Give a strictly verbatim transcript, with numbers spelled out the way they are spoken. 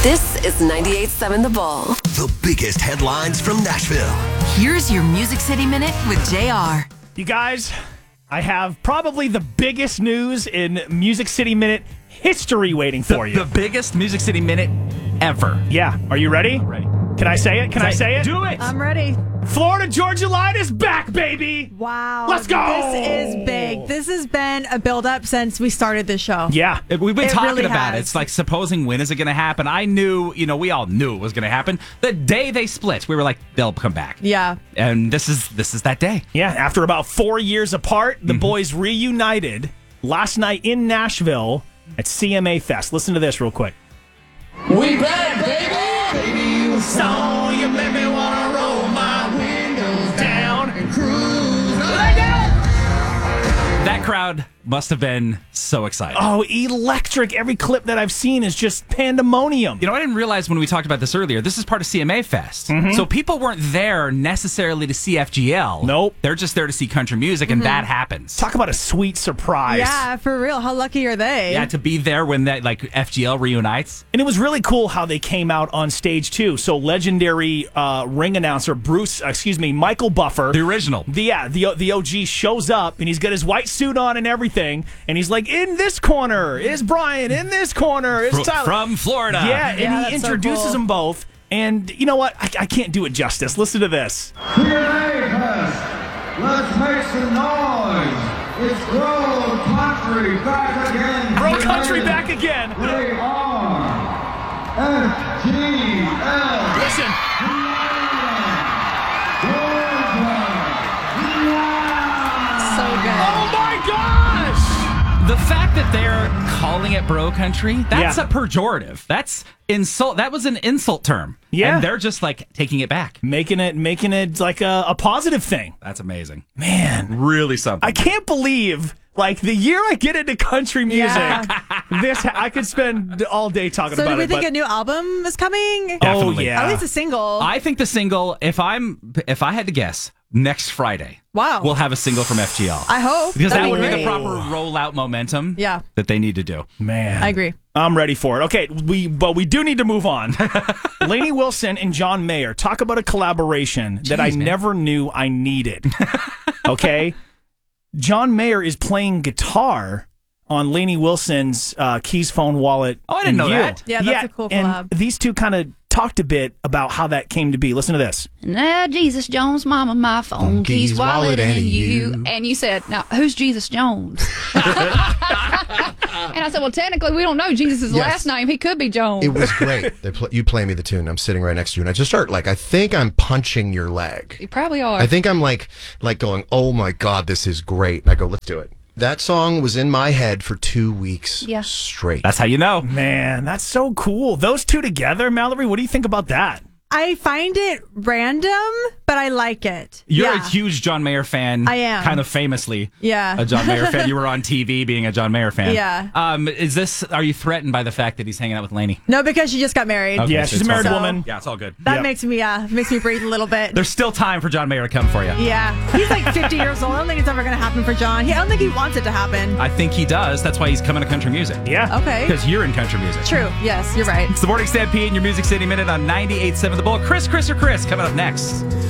This is ninety-eight point seven The Bull. The biggest headlines from Nashville. Here's your Music City Minute with J R. You guys, I have probably the biggest news in Music City Minute history waiting for the, you. The biggest Music City Minute ever. Yeah. Are you ready? I'm ready. Can I say it? Can say I say it? Do it. I'm ready. Florida Georgia Line is back, baby. Wow. Let's go. This is big. This has been a build-up since we started this show. Yeah. We've been It talking really about it. has. It's like, supposing when is it going to happen? I knew, you know, we all knew it was going to happen. The day they split, we were like, they'll come back. Yeah. And this is this is that day. Yeah. After about four years apart, the Mm-hmm. boys reunited last night in Nashville at C M A Fest. Listen to this real quick. We back, baby! Baby, you saw you made me wanna roll my windows down and cruise. Let go! That crowd must have been so excited. Oh, electric. Every clip that I've seen is just pandemonium. You know, I didn't realize when we talked about this earlier, this is part of C M A Fest. So people weren't there necessarily to see F G L. Nope. They're just there to see country music, and that happens. Talk about a sweet surprise. Yeah, for real. How lucky are they? Yeah, to be there when that like F G L reunites. And it was really cool how they came out on stage, too. So legendary uh, ring announcer Bruce, uh, excuse me, Michael Buffer. The original. The, yeah, the, the O G shows up, and he's got his white suit on and everything. And he's like, in this corner is Brian, in this corner is Fr- Tyler. From Florida. Yeah, and Yeah, he that's so introduces cool. them both. And you know what? I, I can't do it justice. Listen to this. C M A Fest. Let's make some noise. It's Grove Country back again. Bro today. Country back again. They are F G L. Listen. So good. Oh my gosh! The fact that they're calling it bro country, that's Yeah. a pejorative. That's insult. That was an insult term. Yeah. And they're just like taking it back. Making it, making it like a, a positive thing. That's amazing. Man, Really something. I can't believe, like, the year I get into country music, Yeah. this I could spend all day talking So about do we it. think but- a new album is coming? oh Definitely. yeah, At least a single. I think the single, if I'm if I had to guess, next Friday. Wow. We'll have a single from F G L. I hope. because That'd that would be great. the proper rollout momentum Yeah. that they need to do. man, I agree. I'm ready for it. Okay, we but we do need to move on. Lainey Wilson and John Mayer talk about a collaboration that I Jeez, man. never knew I needed. Okay, John Mayer is playing guitar on Lainey Wilson's uh, Keys Phone Wallet. Oh, I didn't and know You. that. Yeah, that's a cool and collab. these two kind of talked a bit about how that came to be. Listen to this. Now, Jesus Jones, Mama, my phone, keys, wallet, and you. And you said, now, who's Jesus Jones? And I said, well, technically, we don't know Jesus' Yes. last name. He could be Jones. It was great. They pl- you play me the tune. I'm sitting right next to you, and I just start like, I think I'm punching your leg. You probably are. I think I'm like, like going, oh my god, this is great. And I go, let's do it. That song was in my head for two weeks Yeah. straight. That's how you know. Man, that's so cool. Those two together, Mallory, what do you think about that? I find it random, but I like it. You're yeah. a huge John Mayer fan. I am. Kind of famously. Yeah. A John Mayer fan. You were on T V being a John Mayer fan. Yeah. Um, is this, are you threatened by the fact that he's hanging out with Lainey? No, because she just got married. Okay, Yeah, so she's a it's married all good. woman. Yeah, it's all good. That Yep. makes me uh makes me breathe a little bit. There's still time for John Mayer to come for you. Yeah. He's like fifty years old. I don't think it's ever going to happen for John. He, I don't think he wants it to happen. I think he does. That's why he's coming to country music. Yeah. Okay. Because you're in country music. True. Yes, you're right. It's the Morning Stampede in your Music City Minute on ninety-eight point seven The Bull. Chris, Chris, or Chris coming up next.